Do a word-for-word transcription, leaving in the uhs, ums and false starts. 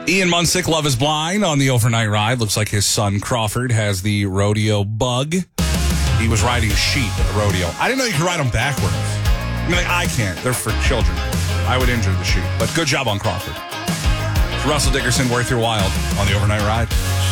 Ian Munsick, Love is Blind on the overnight ride. Looks like his son Crawford has the rodeo bug. He was riding sheep at the rodeo. I didn't know you could ride them backwards. I mean, like, I can't. They're for children. I would injure the sheep. But good job on Crawford. Russell Dickerson, Worth Your Wild on the overnight ride.